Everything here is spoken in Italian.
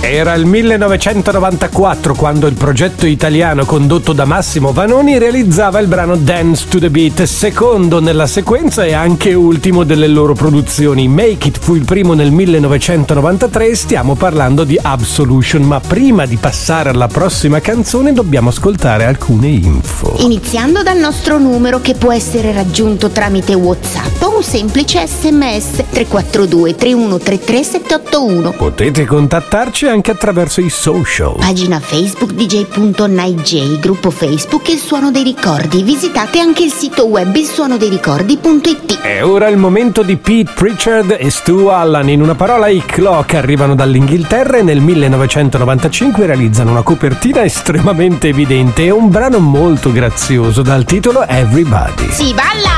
Era il 1994 quando il progetto italiano condotto da Massimo Vanoni realizzava il brano Dance to the Beat, secondo nella sequenza e anche ultimo delle loro produzioni. Make It fu il primo nel 1993 e stiamo parlando di Absolution, ma prima di passare alla prossima canzone dobbiamo ascoltare alcune info. Iniziando dal nostro numero che può essere raggiunto tramite WhatsApp o un semplice SMS 342 3133 781. Potete contattarci anche attraverso i social. Pagina Facebook dj.nigj, gruppo Facebook Il Suono dei Ricordi. Visitate anche il sito web ilsuonodericordi.it. E ora il momento di Pete Pritchard e Stu Allan. In una parola, i Clock arrivano dall'Inghilterra e nel 1995 realizzano una copertina estremamente evidente e un brano molto grazioso dal titolo Everybody. Si balla!